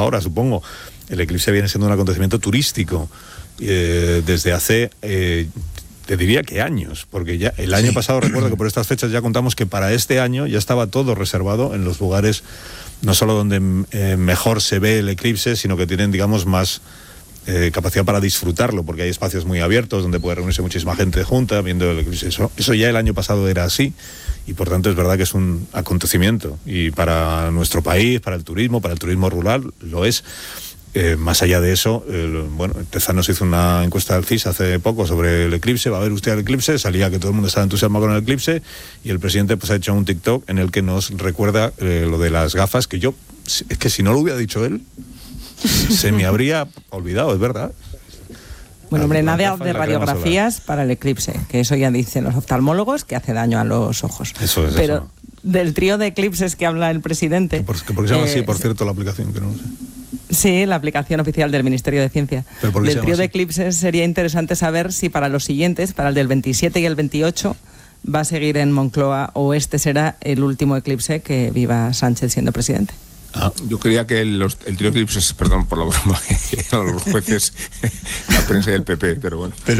ahora, supongo. El eclipse viene siendo un acontecimiento turístico desde hace... te diría que años, porque ya el año pasado recuerdo que por estas fechas ya contamos que para este año ya estaba todo reservado en los lugares, no solo donde mejor se ve el eclipse, sino que tienen, digamos, más capacidad para disfrutarlo, porque hay espacios muy abiertos donde puede reunirse muchísima gente junta viendo el eclipse. Eso ya el año pasado era así, y por tanto es verdad que es un acontecimiento, y para nuestro país, para el turismo rural, lo es. Más allá de eso, Tezanos hizo una encuesta del CIS hace poco sobre el eclipse. ¿Va a ver usted el eclipse? Salía que todo el mundo estaba entusiasmado con el eclipse, y el presidente pues ha hecho un TikTok en el que nos recuerda lo de las gafas, que es que si no lo hubiera dicho él, se me habría olvidado, es verdad. Bueno, hombre, nada de radiografías para el eclipse, que eso ya dicen los oftalmólogos que hace daño a los ojos. Eso es. Pero eso. Del trío de eclipses que habla el presidente... ¿Por qué se llama así, por cierto, la aplicación? Que no sé. Sí, la aplicación oficial del Ministerio de Ciencia. Del trío de eclipses sería interesante saber si para los siguientes, para el del 27 y el 28, va a seguir en Moncloa, o este será el último eclipse que viva Sánchez siendo presidente. Yo creía que el trío de eclipses, perdón por la broma, los jueces, la prensa del PP, pero bueno. Pero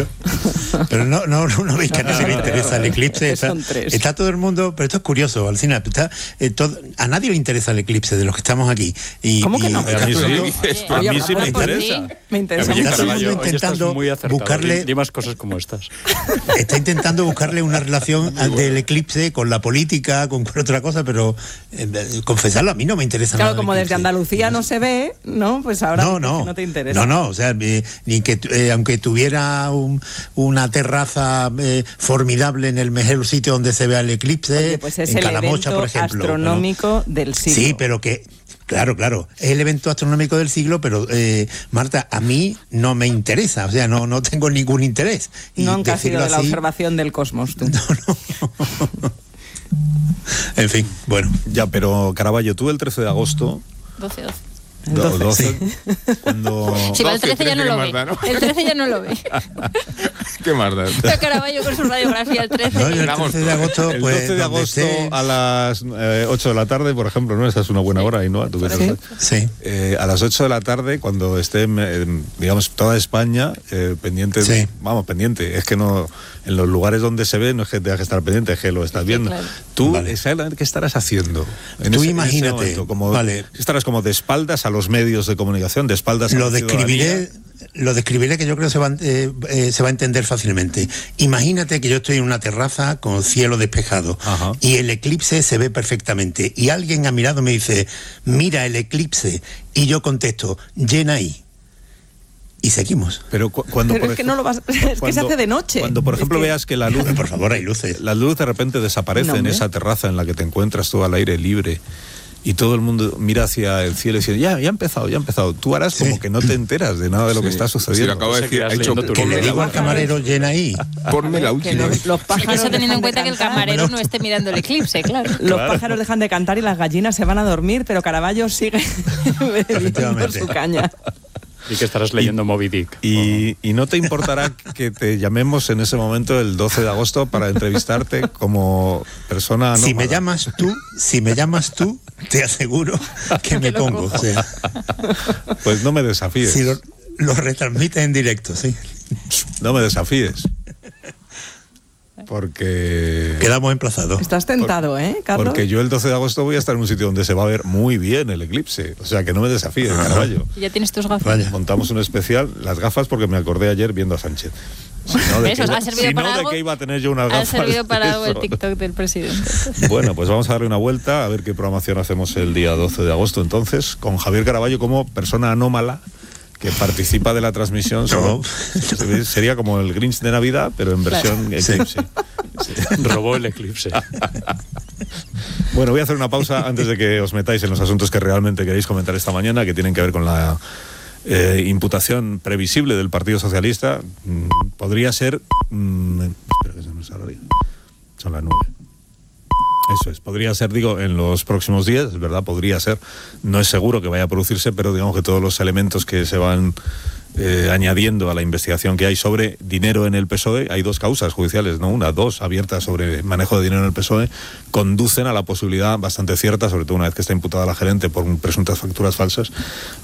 no veis que a nadie le interesa el eclipse. Está todo el mundo, pero esto es curioso, Alsina, a nadie le interesa el eclipse de los que estamos aquí. ¿Cómo que no? A mí sí me interesa. Me interesa. Está todo el mundo intentando buscarle... Di más cosas como estas. Está intentando buscarle una relación del eclipse con la política, con otra cosa, pero confesarlo, a mí no me interesa nada. Claro, como desde Andalucía no se ve, ¿no? Pues ahora no te interesa. No, o sea, ni que aunque tuviera una terraza formidable en el mejor sitio donde se vea el eclipse, oye, pues es en el Calamocha, por ejemplo. Astronómico del siglo. Sí, pero que... Claro, es el evento astronómico del siglo, pero Marta, a mí no me interesa, o sea, no tengo ningún interés. Nunca has sido de la observación del cosmos, tú. No. En fin, bueno. Ya, pero Caraballo, tú el 13 de agosto... 12. Sí. Cuando... Sí, el 13 ya no lo ve. El 13 ya no lo ve. ¿Qué más da? Pero Caraballo con su radiografía el 13. No, el 13 de agosto, el pues... 12 de agosto a las 8 de la tarde, por ejemplo, ¿no? Esa es una buena hora, ¿no? Sí. A las 8 de la tarde, cuando esté, digamos, toda España pendiente... Sí. Pendiente. Es que no... En los lugares donde se ve no es que tengas que estar pendiente, es que lo estás viendo. Claro. Tú, vale. ¿qué estarás haciendo? Tú imagínate. Vale. Estarás como de espaldas a los medios de comunicación, de espaldas a la ciudadanía. Lo describiré, que yo creo que se va a entender fácilmente. Imagínate que yo estoy en una terraza con cielo despejado. Ajá. Y el eclipse se ve perfectamente. Y alguien a mi lado me dice, mira el eclipse. Y yo contesto, llena ahí. Y seguimos. Pero es que no lo vas... Es que se hace de noche. Cuando, por ejemplo, veas que la luz... Pero por favor, hay luces. La luz de repente desaparece en esa terraza en la que te encuentras tú al aire libre, y todo el mundo mira hacia el cielo y dice, ya ha empezado. Tú harás como que no te enteras de nada de lo que está sucediendo. Sí, lo acabo de decir. Ha hecho que le digo al camarero, llena ahí. Ponme la última. Los pájaros eso teniendo en cuenta que el camarero no esté mirando el eclipse, claro. Los pájaros dejan de cantar y las gallinas se van a dormir, pero Caraballo sigue bebiendo su caña. Y que estarás leyendo Moby Dick. Y no te importará que te llamemos en ese momento, el 12 de agosto, para entrevistarte como persona anómala. Si me llamas tú, te aseguro que me pongo. O sea, pues no me desafíes. Si lo retransmites en directo, sí. No me desafíes. Porque... Quedamos emplazados. Estás tentado, Carlos? Porque yo el 12 de agosto voy a estar en un sitio donde se va a ver muy bien el eclipse. O sea, que no me desafíes, Caraballo. Y ya tienes tus gafas. Vaya. Montamos un especial, las gafas, porque me acordé ayer viendo a Sánchez. ¿De qué iba a tener yo unas gafas? Ha servido para algo el TikTok del presidente. Bueno, pues vamos a darle una vuelta, a ver qué programación hacemos el día 12 de agosto. Entonces, con Javier Caraballo como persona anómala que participa de la transmisión. Sería como el Grinch de Navidad, pero en versión eclipse. Sí. Robó el eclipse. Bueno, voy a hacer una pausa antes de que os metáis en los asuntos que realmente queréis comentar esta mañana, que tienen que ver con la imputación previsible del Partido Socialista. Podría ser... espera que se me salga bien. Son las 9. Eso es, podría ser, digo, en los próximos días, es verdad, podría ser, no es seguro que vaya a producirse, pero digamos que todos los elementos que se van añadiendo a la investigación que hay sobre dinero en el PSOE, hay dos causas judiciales, no una, dos abiertas sobre manejo de dinero en el PSOE, conducen a la posibilidad bastante cierta, sobre todo una vez que está imputada la gerente por presuntas facturas falsas,